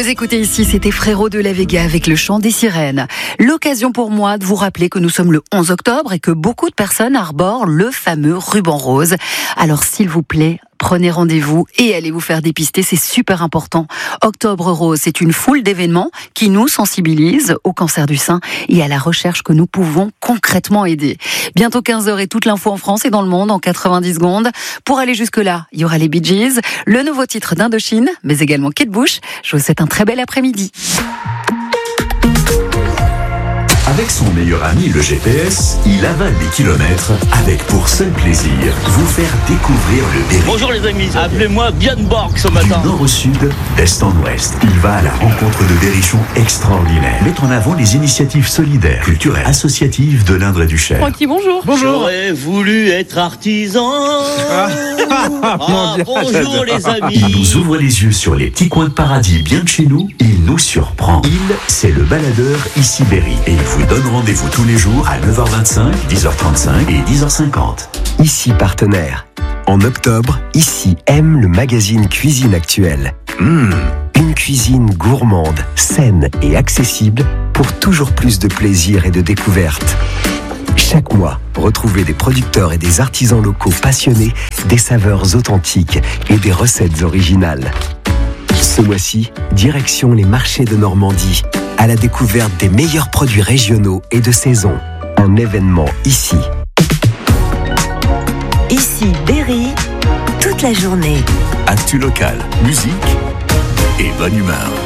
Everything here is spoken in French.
Vous écoutez ici, c'était Frérot de la Vega avec le chant des sirènes. L'occasion pour moi de vous rappeler que nous sommes le 11 octobre et que beaucoup de personnes arborent le fameux ruban rose. Alors s'il vous plaît, prenez rendez-vous et allez vous faire dépister, c'est super important. Octobre Rose, c'est une foule d'événements qui nous sensibilisent au cancer du sein et à la recherche que nous pouvons concrètement aider. Bientôt 15h et toute l'info en France et dans le monde en 90 secondes. Pour aller jusque-là, il y aura les Bee Gees, le nouveau titre d'Indochine, mais également Kate Bush. Je vous souhaite un très bel après-midi. Avec son meilleur ami, le GPS, il avale les kilomètres avec pour seul plaisir vous faire découvrir le Berry. Bonjour les amis, appelez-moi Björn Borg ce matin. Du nord au sud, d'est en ouest, il va à la rencontre de berrichons extraordinaires. Met en avant les initiatives solidaires, culturelles, associatives de l'Indre et du Cher. Francky, bonjour. J'aurais voulu être artisan. Bonjour les amis. Il nous ouvre les yeux sur les petits coins de paradis bien de chez nous. Il nous surprend. Il, c'est le baladeur Ici Berry. Et il vous donne rendez-vous tous les jours à 9h25, 10h35 et 10h50. Ici partenaire. En octobre, Ici aime le magazine Cuisine Actuelle. Une cuisine gourmande, saine et accessible pour toujours plus de plaisir et de découverte. Chaque mois, retrouvez des producteurs et des artisans locaux passionnés, des saveurs authentiques et des recettes originales. Ce mois-ci, direction les marchés de Normandie, à la découverte des meilleurs produits régionaux et de saison. Un événement ici. Ici Berry, toute la journée. Actu local, musique et bonne humeur.